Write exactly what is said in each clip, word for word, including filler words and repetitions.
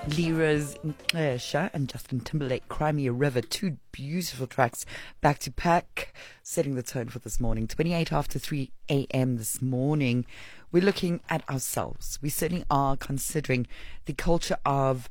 Lyra's Nxesha and Justin Timberlake, Cry Me a River, two beautiful tracks back to back, setting the tone for this morning. twenty-eight after three a.m. this morning. We're looking at ourselves. We certainly are considering the culture of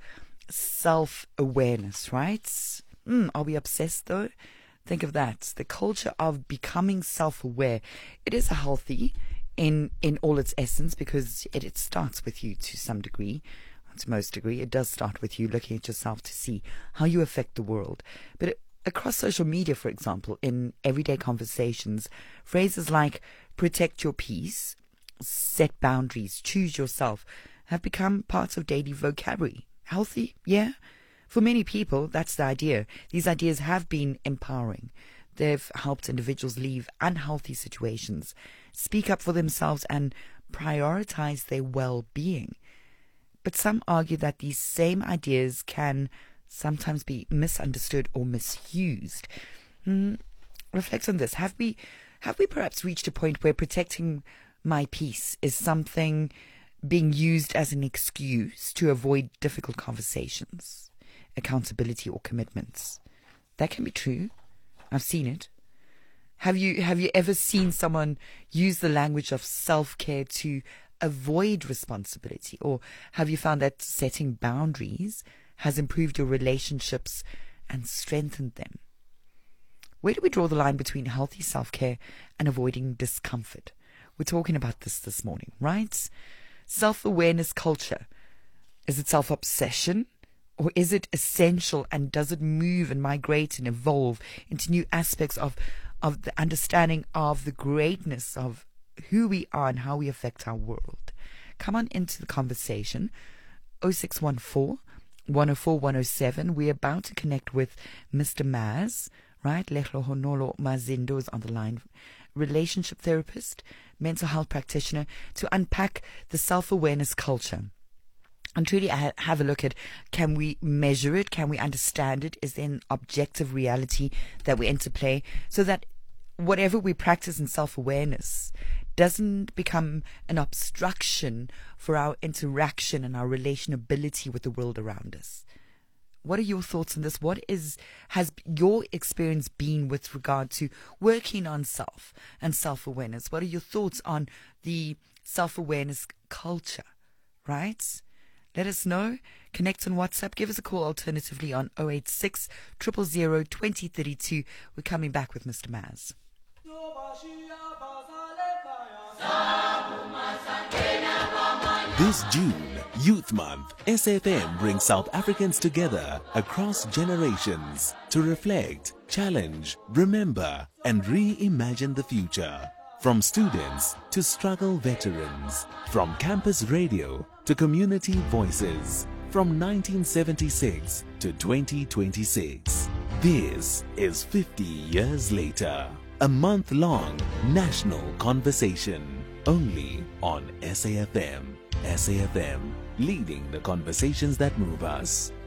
self-awareness, right? Mm, are we obsessed though? Think of that. The culture of becoming self-aware. It is healthy in, in all its essence because it, it starts with you to some degree. To most degree, it does start with you looking at yourself to see how you affect the world. But it, across social media, for example, in everyday conversations, phrases like protect your peace, set boundaries, choose yourself, have become parts of daily vocabulary. Healthy? Yeah. For many people, that's the idea. These ideas have been empowering. They've helped individuals leave unhealthy situations, speak up for themselves, and prioritize their well-being. But some argue that these same ideas can sometimes be misunderstood or misused. Mm, reflect on this. Have we, have we perhaps reached a point where protecting my peace is something being used as an excuse to avoid difficult conversations, accountability, or commitments? That can be true. I've seen it. Have you have you ever seen someone use the language of self-care to avoid responsibility? Or have you found that setting boundaries has improved your relationships and strengthened them? Where do we draw the line between healthy self-care and avoiding discomfort? We're talking about this this morning, right? Self-awareness culture. Is it self-obsession? Or is it essential, and does it move and migrate and evolve into new aspects of, of the understanding of the greatness of who we are and how we affect our world? Come on into the conversation. oh six one four, one oh four, one oh seven. We're about to connect with Mister Maz, right? Lehlohonolo Mazindo is on the line. Relationship therapist, mental health practitioner, to unpack the self-awareness culture. And truly have a look at, can we measure it? Can we understand it? Is there an objective reality that we interplay so that whatever we practice in self-awareness doesn't become an obstruction for our interaction and our relationability with the world around us? What are your thoughts on this? What is has your experience been with regard to working on self and self-awareness? What are your thoughts on the self-awareness culture, right? Let us know. Connect on WhatsApp. Give us a call alternatively on oh eight six, zero zero zero, two oh three two. We're coming back with Mister Maz. This June, Youth Month, S F M brings South Africans together across generations to reflect, challenge, remember, and reimagine the future. From students to struggle veterans, from campus radio to community voices, from nineteen seventy-six to twenty twenty-six. This is fifty years later. A month-long national conversation only on S A F M. S A F M, leading the conversations that move us.